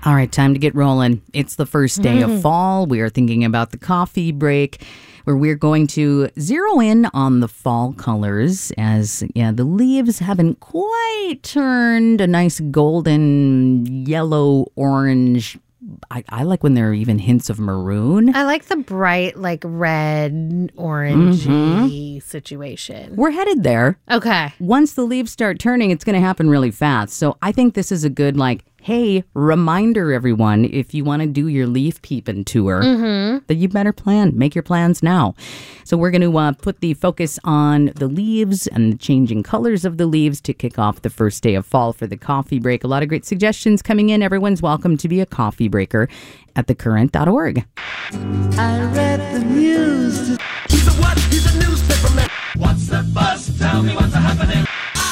All right, time to get rolling. It's the first day of fall. We are thinking about the coffee break, where we're going to zero in on the fall colors as, the leaves haven't quite turned a nice golden, yellow, orange. I like when there are even hints of maroon. I like the bright, red, orangey situation. We're headed there. Okay. Once the leaves start turning, it's going to happen really fast. So I think this is a good, hey, reminder, everyone, if you want to do your leaf peeping tour, that you better plan. Make your plans now. So we're going to put the focus on the leaves and the changing colors of the leaves to kick off the first day of fall for the coffee break. A lot of great suggestions coming in. Everyone's welcome to be a coffee breaker at thecurrent.org. I read the news. He's a what? He's a newspaper man. What's the buzz? Tell me what's happening.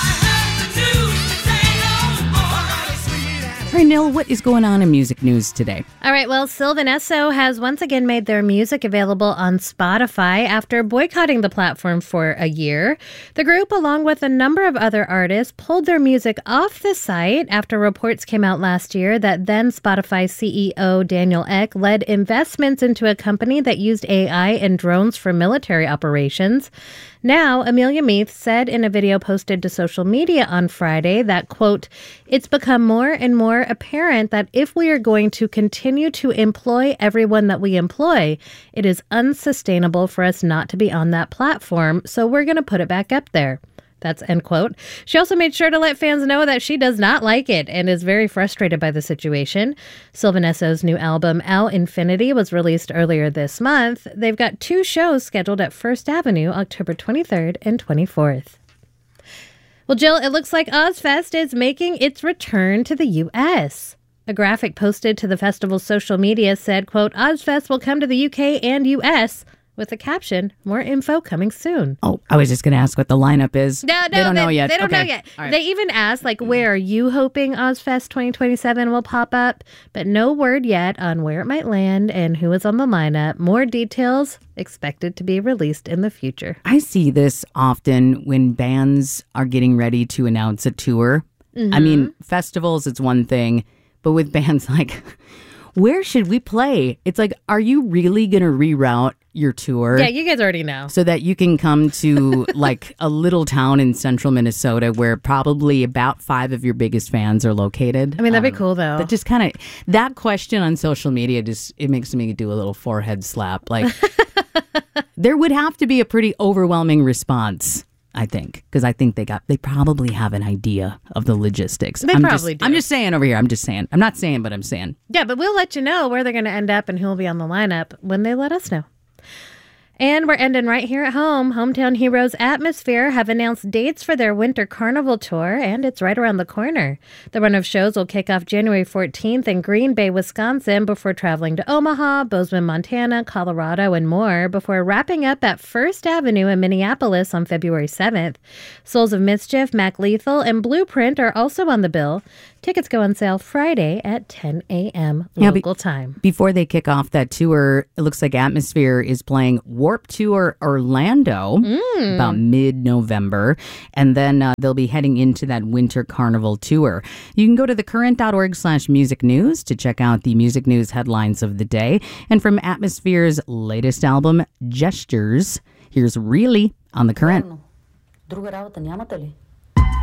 All right, Nil, what is going on in music news today? All right, well, Sylvan Esso has once again made their music available on Spotify after boycotting the platform for a year. The group, along with a number of other artists, pulled their music off the site after reports came out last year that then Spotify CEO Daniel Ek led investments into a company that used AI and drones for military operations. Now, Amelia Meath said in a video posted to social media on Friday that, quote, "It's become more and more apparent that if we are going to continue to employ everyone that we employ, it is unsustainable for us not to be on that platform, so we're going to put it back up there." That's end quote. She also made sure to let fans know that she does not like it and is very frustrated by the situation. Sylvan Esso's new album, Al Infinity, was released earlier this month. They've got 2 shows scheduled at First Avenue, October 23rd and 24th. Well, Jill, it looks like Ozfest is making its return to the U.S. A graphic posted to the festival's social media said, quote, "Ozfest will come to the UK and U.S., with the caption, 'More info coming soon.'" Oh, I was just going to ask what the lineup is. No, they don't know yet. They don't know yet. Right. They even asked, where are you hoping Ozfest 2027 will pop up? But no word yet on where it might land and who is on the lineup. More details expected to be released in the future. I see this often when bands are getting ready to announce a tour. I mean, festivals, it's one thing, but with bands where should we play? It's are you really going to reroute your tour? Yeah, you guys already know. So that you can come to a little town in central Minnesota where probably about 5 of your biggest fans are located. I mean, that'd be cool though. That just that question on social media it makes me do a little forehead slap. There would have to be a pretty overwhelming response, I think, because I think they probably have an idea of the logistics. They probably do. I'm just saying over here. I'm just saying. I'm not saying, but I'm saying. Yeah, but we'll let you know where they're going to end up and who'll be on the lineup when they let us know. And we're ending right here at home. Hometown Heroes Atmosphere have announced dates for their Winter Carnival Tour, and it's right around the corner. The run of shows will kick off January 14th in Green Bay, Wisconsin, before traveling to Omaha, Bozeman, Montana, Colorado, and more, before wrapping up at First Avenue in Minneapolis on February 7th. Souls of Mischief, Mac Lethal, and Blueprint are also on the bill. Tickets go on sale Friday at 10 a.m. local time. Before they kick off that tour, it looks like Atmosphere is playing Warped Tour Orlando about mid-November. And then they'll be heading into that Winter Carnival Tour. You can go to thecurrent.org/music news to check out the music news headlines of the day. And from Atmosphere's latest album, Gestures, here's Really on The Current.